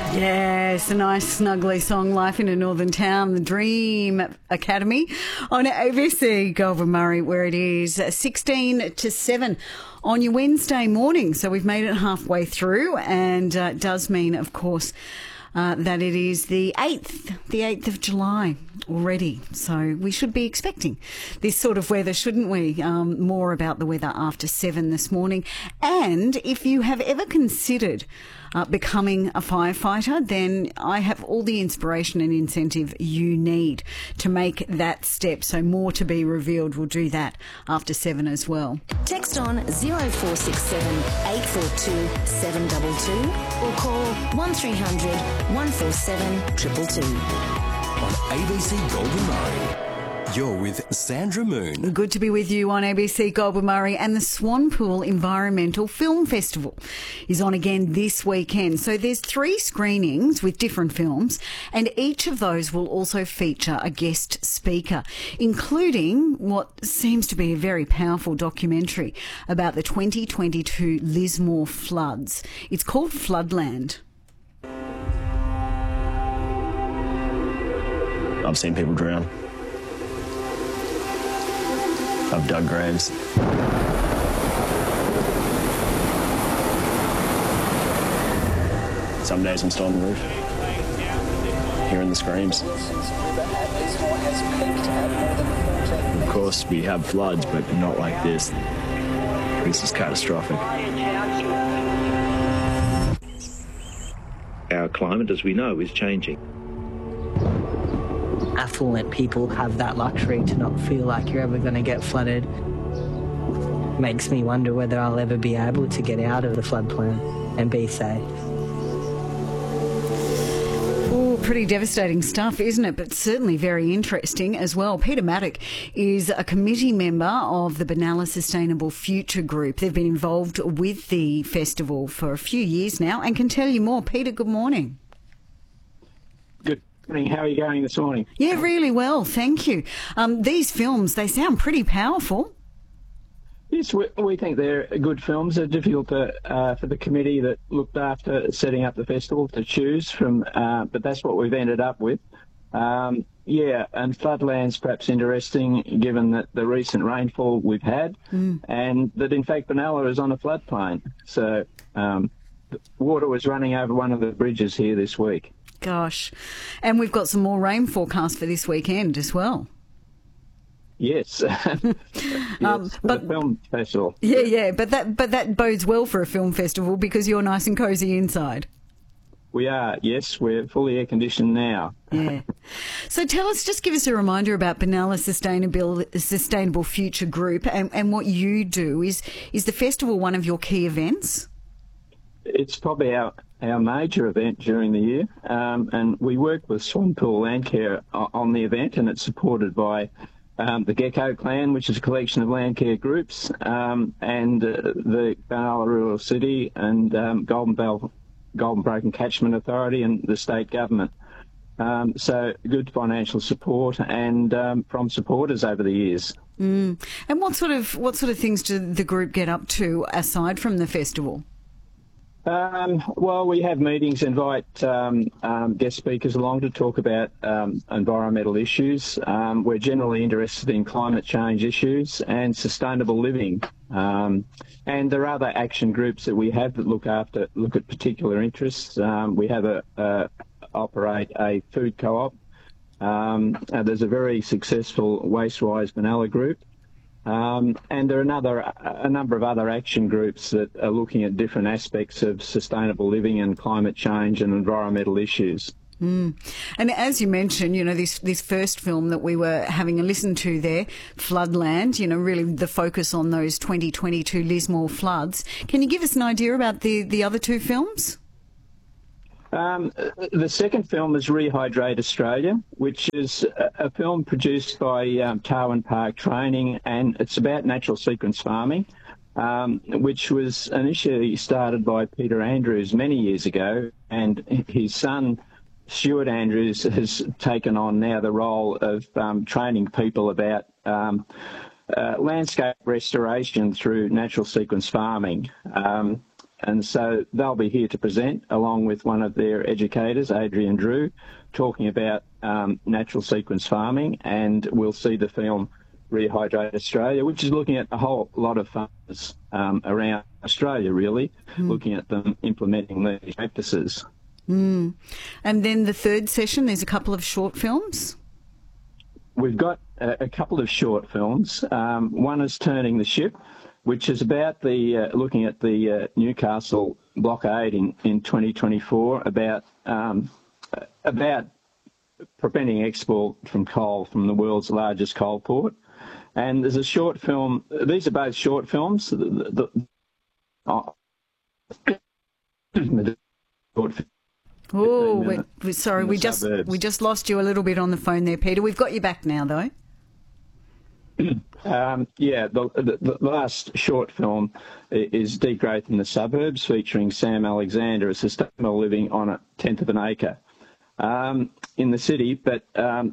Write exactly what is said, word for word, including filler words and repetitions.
Yes, a nice snuggly song, Life in a Northern Town, the Dream Academy on A B C Goulburn Murray, where it is sixteen to seven on your Wednesday morning. So we've made it halfway through, and uh, it does mean, of course, Uh, that it is the eighth, the eighth of July already. So we should be expecting this sort of weather, shouldn't we? Um, more about the weather after seven this morning. And if you have ever considered uh, becoming a firefighter, then I have all the inspiration and incentive you need to make that step. So more to be revealed. We'll do that after seven as well. Text on zero four six seven eight four two seven two two or call one three hundred one four seven two two two. On A B C Goulburn Murray, you're with Sandra Moon. Good to be with you on A B C Goulburn Murray. And the Swanpool Environmental Film Festival is on again this weekend. So there's three screenings with different films, and each of those will also feature a guest speaker, including what seems to be a very powerful documentary about the twenty twenty-two Lismore floods. It's called Floodland. I've seen people drown. I've dug graves. Some days I'm still on the roof, hearing the screams. Of course, we have floods, but not like this. This is catastrophic. Our climate, as we know, is changing. Affluent people have that luxury to not feel like you're ever going to get flooded. Makes me wonder whether I'll ever be able to get out of the floodplain and be safe. Oh, pretty devastating stuff, isn't it? But certainly very interesting as well. Peter Maddock is a committee member of the Benalla Sustainable Future Group. They've been involved with the festival for a few years now and can tell you more. Peter, good morning. Good. How are you going this morning? Yeah, really well, thank you. Um, these films, they sound pretty powerful. Yes, we, we think they're good films. They're difficult to, uh, for the committee that looked after setting up the festival to choose from, uh, but that's what we've ended up with. Um, yeah, and Floodland's perhaps interesting given that the recent rainfall we've had mm. and that, in fact, Benalla is on a floodplain. So um, water was running over one of the bridges here this week. Gosh. And we've got some more rain forecast for this weekend as well. Yes. yes um, but the film festival. Yeah, yeah, but that but that bodes well for a film festival because you're nice and cosy inside. We are, yes. We're fully air conditioned now. Yeah. So tell us, just give us a reminder about Benalla Sustainable Sustainable Future Group and, and what you do. Is is the festival one of your key events? It's probably our, our major event during the year, um, and we work with Swanpool Landcare on the event, and it's supported by um, the Gecko Clan, which is a collection of landcare groups, um, and uh, the Benalla Rural City and um, Golden Bell, Golden Broken Catchment Authority and the state government. Um, so good financial support and um, from supporters over the years. Mm. And what sort of what sort of things do the group get up to aside from the festival? Um, well, we have meetings, invite um, um, guest speakers along to talk about um, environmental issues. Um, we're generally interested in climate change issues and sustainable living. Um, and there are other action groups that we have that look after, look at particular interests. Um, we have a, uh, operate a food co-op. Um, uh, there's a very successful Wastewise Benalla group. Um, and there are another, a number of other action groups that are looking at different aspects of sustainable living and climate change and environmental issues. Mm. And as you mentioned, you know, this, this first film that we were having a listen to there, Floodland, you know, really the focus on those twenty twenty-two Lismore floods. Can you give us an idea about the, the other two films? Um, the second film is Rehydrate Australia, which is a, a film produced by um, Tarwin Park Training, and it's about natural sequence farming, um, which was initially started by Peter Andrews many years ago, and his son Stuart Andrews has taken on now the role of um, training people about um, uh, landscape restoration through natural sequence farming. Um, and so they'll be here to present along with one of their educators, Adrian Drew, talking about um, natural sequence farming, and we'll see the film Rehydrate Australia, which is looking at a whole lot of farmers um, around Australia, really, mm. looking at them implementing these practices. Mm. And then the third session, there's a couple of short films. We've got a, a couple of short films. Um, one is Turning the Ship, which is about the uh, looking at the uh, Newcastle blockade in, in twenty twenty-four, about um, about preventing export from coal from the world's largest coal port. And there's a short film. These are both short films. The, the, oh, oh, we're, sorry, we just suburbs. we just lost you a little bit on the phone there, Peter. We've got you back now, though. Um, yeah, the, the, the last short film is Degrowth in the Suburbs, featuring Sam Alexander, a sustainable living on a tenth of an acre um, in the city. But um,